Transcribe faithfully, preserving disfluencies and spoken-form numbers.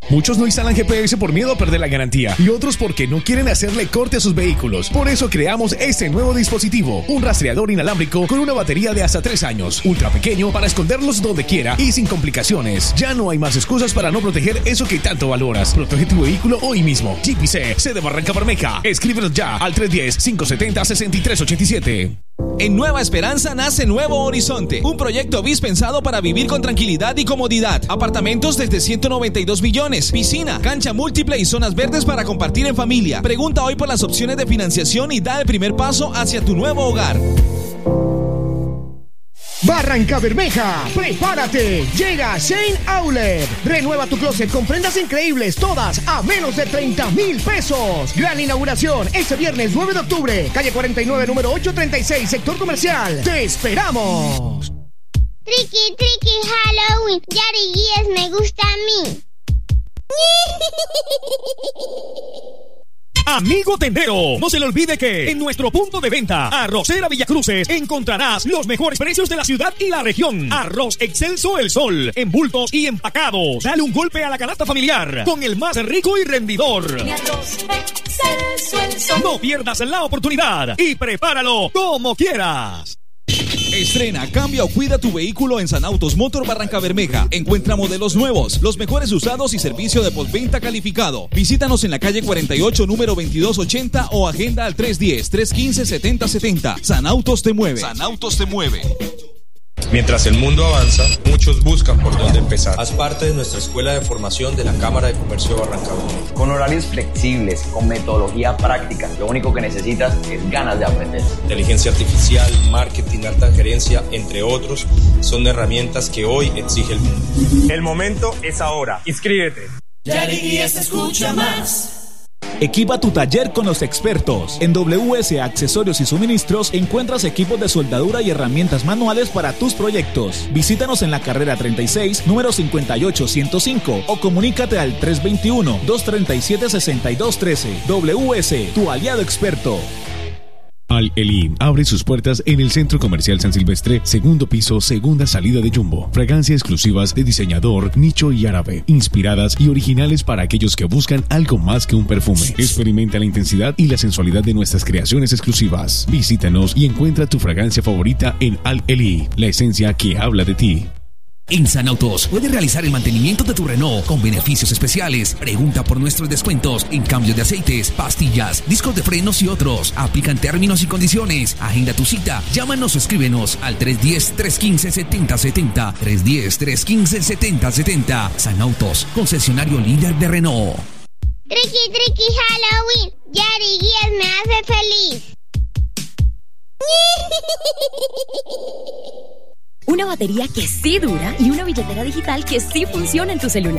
Muchos no instalan G P S por miedo a perder la garantía y otros porque no quieren hacerle corte a sus vehículos. Por eso creamos este nuevo dispositivo, un rastreador inalámbrico con una batería de hasta tres años, ultra pequeño para esconderlos donde quiera y sin complicaciones. Ya no hay más excusas para no proteger eso que tanto valoras. Protege tu vehículo hoy mismo. G P C, C de Barranca Bermeja. Escríbenos ya al tres uno cero, cinco siete cero, seis tres ocho siete. En Nueva Esperanza nace Nuevo Horizonte, un proyecto B I S pensado para vivir con tranquilidad y comodidad. Apartamentos desde ciento noventa y dos millones, piscina, cancha múltiple y zonas verdes para compartir en familia. Pregunta hoy por las opciones de financiación y da el primer paso hacia tu nuevo hogar. Barranca Bermeja, prepárate, llega Shane Outlet. Renueva tu closet con prendas increíbles, todas a menos de treinta mil pesos. Gran inauguración este viernes nueve de octubre, calle cuarenta y nueve, número ochocientos treinta y seis, sector comercial. ¡Te esperamos! Tricky, tricky, Halloween. Yari Guías me gusta a mí. Amigo tendero, no se le olvide que en nuestro punto de venta, Arrocera Villacruces, encontrarás los mejores precios de la ciudad y la región. Arroz Excelso El Sol, en bultos y empacados. Dale un golpe a la canasta familiar con el más rico y rendidor. Mi arroz Excelso El Sol. No pierdas la oportunidad y prepáralo como quieras. Estrena, cambia o cuida tu vehículo en San Autos Motor Barranca Bermeja. Encuentra modelos nuevos, los mejores usados y servicio de postventa calificado. Visítanos en la calle cuarenta y ocho, número veintidós ochenta o agenda al tres uno cero, tres uno cinco, siete cero siete cero. San Autos te mueve. San Autos te mueve. Mientras el mundo avanza, muchos buscan por dónde empezar. Haz parte de nuestra escuela de formación de la Cámara de Comercio de Barranca Bermeja. Con horarios flexibles, con metodología práctica, lo único que necesitas es ganas de aprender. Inteligencia artificial, marketing, alta gerencia, entre otros, son herramientas que hoy exige el mundo. El momento es ahora. Inscríbete. Yari Guías escucha más. Equipa tu taller con los expertos. En W S Accesorios y Suministros encuentras equipos de soldadura y herramientas manuales para tus proyectos. Visítanos en la carrera treinta y seis, número cincuenta y ocho ciento cinco o comunícate al tres dos uno, dos tres siete, seis dos uno tres. W S, tu aliado experto. Al-Eli abre sus puertas en el Centro Comercial San Silvestre, segundo piso, segunda salida de Jumbo. Fragancias exclusivas de diseñador, nicho y árabe, inspiradas y originales para aquellos que buscan algo más que un perfume. Experimenta la intensidad y la sensualidad de nuestras creaciones exclusivas. Visítanos y encuentra tu fragancia favorita en Al-Eli, la esencia que habla de ti. En San Autos puedes realizar el mantenimiento de tu Renault con beneficios especiales. Pregunta por nuestros descuentos en cambios de aceites, pastillas, discos de frenos y otros. Aplican términos y condiciones. Agenda tu cita. Llámanos o escríbenos al tres uno cero, tres uno cinco, siete cero siete cero. tres uno cero, tres uno cinco, siete cero siete cero. San Autos, concesionario líder de Renault. Tricky, tricky, Halloween. Yari Guías me hace feliz. Una batería que sí dura y una billetera digital que sí funciona en tu celular.